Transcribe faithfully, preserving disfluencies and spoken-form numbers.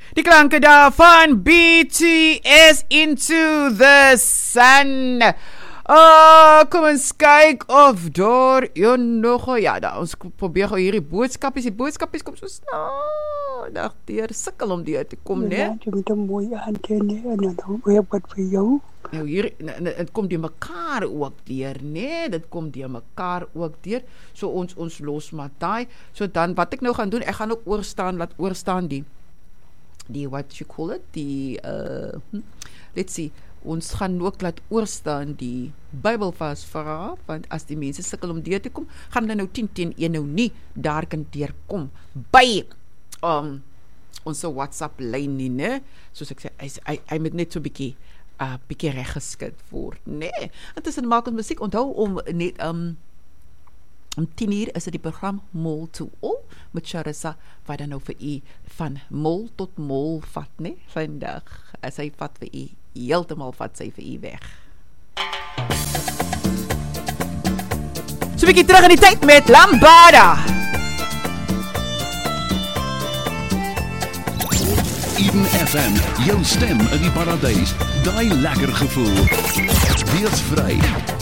Die klanke daarvan B T S Into the Sun. Uh, kom ons kyk of daar een nog, ja, da, ons probeer gou hierdie boodskapies, die boodskapies kom so stadig deur, sukkel om deur te kom, né? Ja, jy moet 'n mooi antenne en dan weer wat vir jou. Nou hier, dit kom deur mekaar ook deur, né? Dit kom deur mekaar ook deur. So ons ons los maar daai. So dan wat ek nou gaan doen, ek gaan ook oorstaan, laat oorstaan die die what you call it, die uh hm, let's see. Ons gaan ook laat oorstaan die Bybelvers vrae, want as die mense sukkel om deur te kom, gaan hulle nou tien teen een nou nie daar kan deurkom by um, ons WhatsApp lyn nie, né? Soos ek sê, hy, hy, hy moet net so bietjie uh, bietjie reggeskit word, né? Intussen maak ons musiek, onthou om net um, om tien uur is dit die program Mol to All met Charissa, wat dan nou vir u van mol tot mol vat, né? Vandag, as hy vat vir u heeltemal vat sy vir u weg. So 'n bietjie terug in die tyd met Lambada. Eden F M, jou stem in die paradys. Daai lekker gevoel. Wees vry.